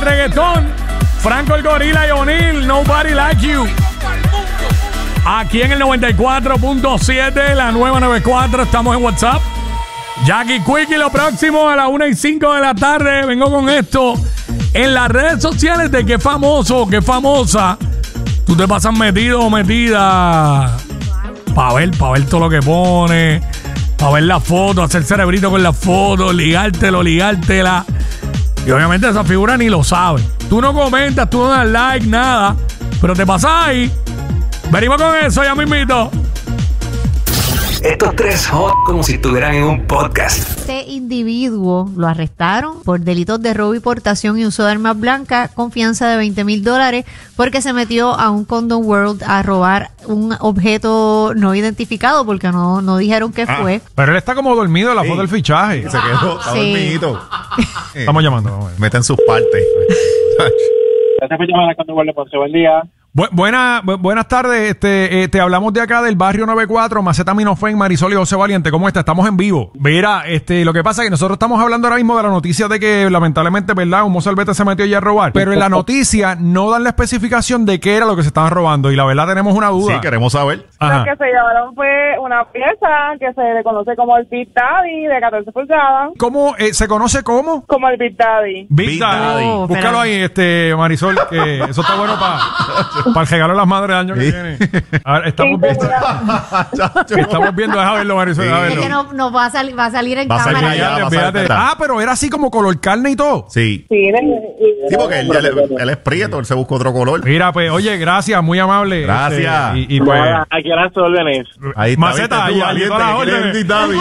reggaetón. Franco el Gorila y O'Neal, Nobody Like You. Aquí en el 94.7, la nueva 94, estamos en WhatsApp. Jackie Quickie, lo próximo a las 1:05 de la tarde. Vengo con esto. En las redes sociales de qué famoso, qué famosa tú te pasas metido o metida para ver todo lo que pone, para ver las fotos, hacer cerebrito con las fotos, ligártela. Y obviamente esa figura ni lo sabe. Tú no comentas, tú no das like, nada, pero te pasas ahí. Venimos con eso, ya mismito. Estos tres hot como si estuvieran en un podcast. Este individuo lo arrestaron por delitos de robo y portación y uso de armas blancas con fianza de $20,000 porque se metió a un Condom World a robar un objeto no identificado porque no dijeron qué fue. Pero él está como dormido en la foto del fichaje. Se quedó, está dormidito. Estamos llamando. Meten sus partes. Gracias por llamar a Condom World de Ponce. Buen día. Buenas tardes, te hablamos de acá del barrio 94, Macetaminofen, Marisol y José Valiente. ¿Cómo está? Estamos en vivo. Mira, lo que pasa es que nosotros estamos hablando ahora mismo de la noticia de que lamentablemente, ¿verdad? Un mozalbete se metió ya a robar. Pero en la noticia no dan la especificación de qué era lo que se estaban robando. Y la verdad tenemos una duda. Sí, queremos saber. Lo que se llevaron fue una pieza que se le conoce como el Big Daddy de 14 pulgadas. ¿Cómo se conoce cómo? Como el Big Daddy. Big Daddy. Oh, búscalo ahí, Marisol, que eso está bueno para el regalo de las madres del año que viene. A ver, estamos viendo, deja verlo, Marisol, deja verlo. Es que no va a salir en Va a cámara. salir allá. Fíjate. Pero era así como color carne y todo. Sí. Sí, Porque él es prieto, él se busca otro color. Mira, pues, oye, gracias, muy amable. Gracias. Y pues, aquí a las órdenes. Ahí está, Maceta, ¿viste tú, ahí valiente, todas las que órdenes. quiere invitado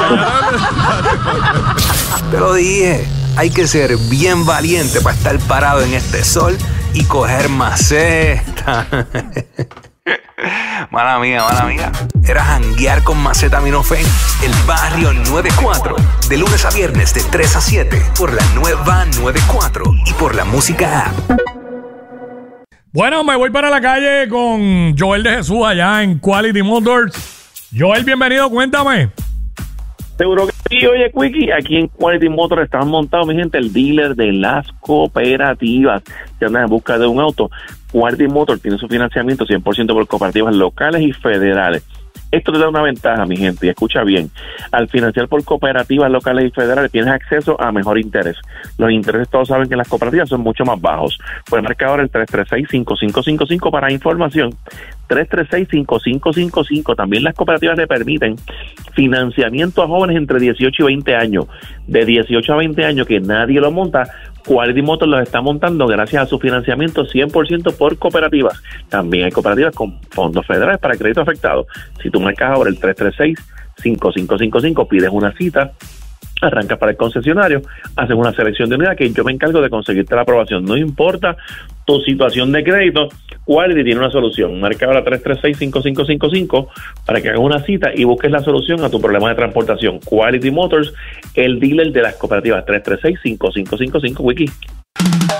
Te lo dije, hay que ser bien valiente para estar parado en este sol y coger maceta. Mala mía. Era janguear con Macetaminofen, el barrio 94. De lunes a viernes de 3 a 7 por la nueva 94 y por la música app. bueno, me voy para la calle con Joel de Jesús allá en Quality Motors. Joel, bienvenido, cuéntame. Seguro que sí. Oye, Quickie, aquí en Quality Motors están montados, mi gente, el dealer de las cooperativas. Si andan en busca de un auto, Quality Motors tiene su financiamiento 100% por cooperativas locales y federales. Esto te da una ventaja, mi gente, y escucha bien. Al financiar por cooperativas locales y federales tienes acceso a mejor interés. Los intereses todos saben que en las cooperativas son mucho más bajos. Puedes marcar ahora el 336-5555 para información. 336-5555. También las cooperativas le permiten financiamiento a jóvenes entre 18 y 20 años. De 18 a 20 años que nadie lo monta, Quality Motors los está montando gracias a su financiamiento 100% por cooperativas. También hay cooperativas con fondos federales para crédito afectado. Si tú marcas ahora el 336-5555, pides una cita, arrancas para el concesionario, haces una selección de unidad que yo me encargo de conseguirte la aprobación. No importa tu situación de crédito, Quality tiene una solución. Marca ahora 336-5555 para que hagas una cita y busques la solución a tu problema de transportación. Quality Motors, el dealer de las cooperativas. 336-5555, Wiki.